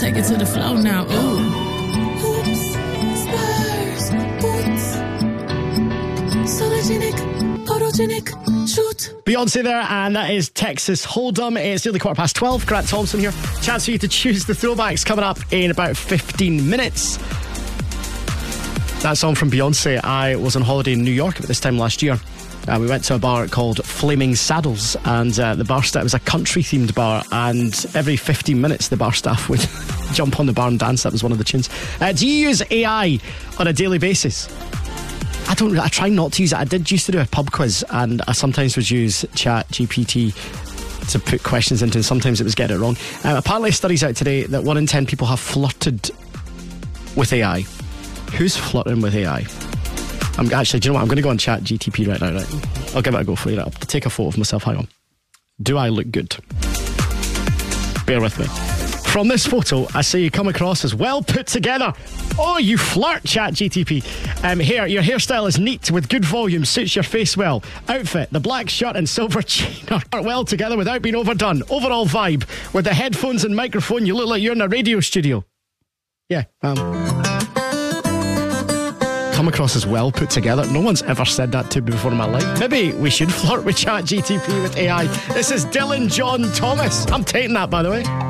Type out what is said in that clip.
take it to the floor now. Ooh. Hoops, Spurs, boots, sologenic, photogenic, shoot. Beyonce there, and that is Texas Hold'em. It's nearly 12:15. Grant Thompson here. Chance for you to choose the throwbacks coming up in about 15 minutes. That song from Beyonce. I was on holiday in New York at this time last year. We went to a bar called Flaming Saddles, and the bar staff, it was a country themed bar, and every 15 minutes the bar staff would jump on the bar and dance. That was one of the tunes. Do you use AI on a daily basis? I try not to use it. I did used to do a pub quiz, and I sometimes would use ChatGPT to put questions into, and sometimes it was getting it wrong. Apparently a study's out today that 1 in 10 people have flirted with AI. Who's flirting with AI? I'm actually, do you know what? I'm going to go on ChatGPT right now. Right? I'll give it a go for you. I'll take a photo of myself. Hang on. Do I look good? Bear with me. From this photo, I say you come across as well put together. Oh, you flirt, ChatGPT. Hair, your hairstyle is neat with good volume, suits your face well. Outfit, the black shirt and silver chain are well together without being overdone. Overall vibe, with the headphones and microphone, you look like you're in a radio studio. Yeah, come across as well put together. No one's ever said that to me before in my life. Maybe we should flirt with ChatGPT with AI. This is Dylan John Thomas. I'm taking that, by the way.